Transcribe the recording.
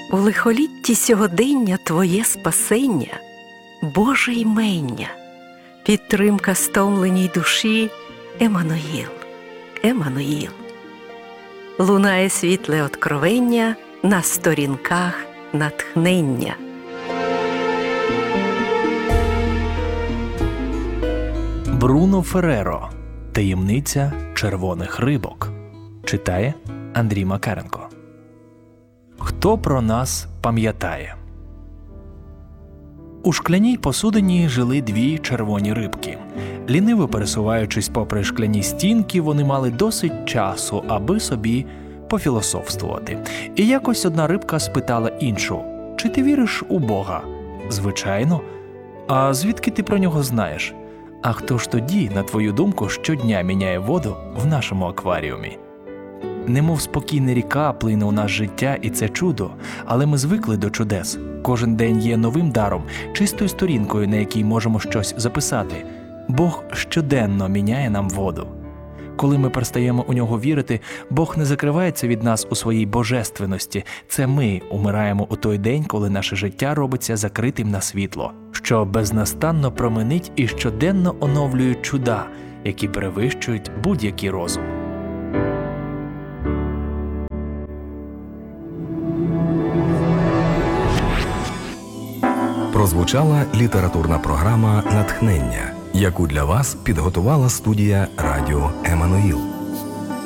У лихолітті сьогодення Твоє спасення, Боже ймення, підтримка стомленій душі, Еммануїл, Еммануїл. Лунає світле откровення на сторінках натхнення. Бруно Ферреро. Таємниця червоних рибок. Читає Андрій Макаренко. Хто про нас пам'ятає? У шкляній посудині жили дві червоні рибки. Ліниво пересуваючись попри шкляні стінки, вони мали досить часу, аби собі пофілософствувати. І якось одна рибка спитала іншу: «Чи ти віриш у Бога?» «Звичайно». «А звідки ти про нього знаєш?» «А хто ж тоді, на твою думку, щодня міняє воду в нашому акваріумі?» Немов спокійна ріка плине у нас життя, і це чудо, але ми звикли до чудес. Кожен день є новим даром, чистою сторінкою, на якій можемо щось записати. Бог щоденно міняє нам воду. Коли ми перестаємо у нього вірити, Бог не закривається від нас у своїй божественності. Це ми умираємо у той день, коли наше життя робиться закритим на світло, що безнастанно променить і щоденно оновлюють чуда, які перевищують будь-який розум. Прозвучала літературна програма «Натхнення», яку для вас підготувала студія радіо «Еммануїл».